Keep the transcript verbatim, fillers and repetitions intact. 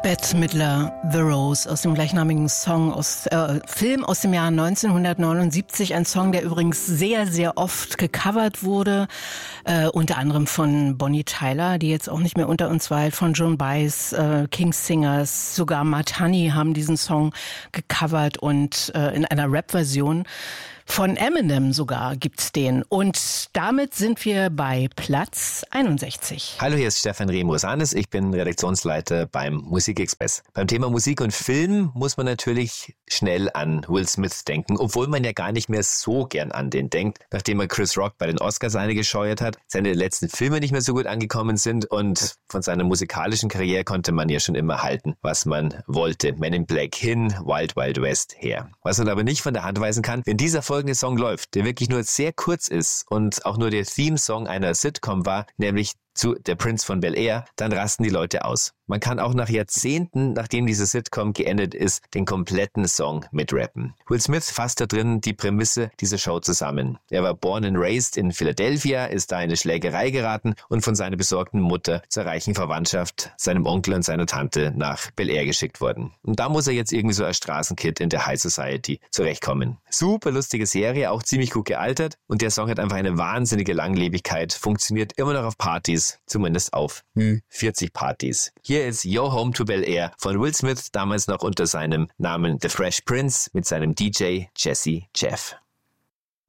Bette Midler, The Rose, aus dem gleichnamigen Song aus äh, Film aus dem Jahr neunzehnhundertneunundsiebzig. Ein Song, der übrigens sehr, sehr oft gecovert wurde. Äh, unter anderem von Bonnie Tyler, die jetzt auch nicht mehr unter uns weilt, von Joan Baez, äh, King's Singers, sogar Mud Honey haben diesen Song gecovert und äh, in einer Rap-Version. Von Eminem sogar gibt's den. Und damit sind wir bei Platz einundsechzig. Hallo, hier ist Stefan Rehm-Rosanes. Ich bin Redaktionsleiter beim Musikexpress. Beim Thema Musik und Film muss man natürlich schnell an Will Smith denken, obwohl man ja gar nicht mehr so gern an den denkt, nachdem er Chris Rock bei den Oscars eine gescheuert hat, seine letzten Filme nicht mehr so gut angekommen sind und von seiner musikalischen Karriere konnte man ja schon immer halten, was man wollte. Men in Black hin, Wild Wild West her. Was man aber nicht von der Hand weisen kann, wenn dieser folgende Song läuft, der wirklich nur sehr kurz ist und auch nur der Theme-Song einer Sitcom war, nämlich zu Der Prinz von Bel-Air, dann rasten die Leute aus. Man kann auch nach Jahrzehnten, nachdem diese Sitcom geendet ist, den kompletten Song mitrappen. Will Smith fasst da drin die Prämisse dieser Show zusammen. Er war born and raised in Philadelphia, ist da in eine Schlägerei geraten und von seiner besorgten Mutter zur reichen Verwandtschaft, seinem Onkel und seiner Tante nach Bel-Air geschickt worden. Und da muss er jetzt irgendwie so als Straßenkid in der High Society zurechtkommen. Super lustige Serie, auch ziemlich gut gealtert und der Song hat einfach eine wahnsinnige Langlebigkeit, funktioniert immer noch auf Partys, zumindest auf Ü vierzig Partys. Hier ist Yo Home to Bel-Air von Will Smith, damals noch unter seinem Namen The Fresh Prince mit seinem D J Jesse Jeff.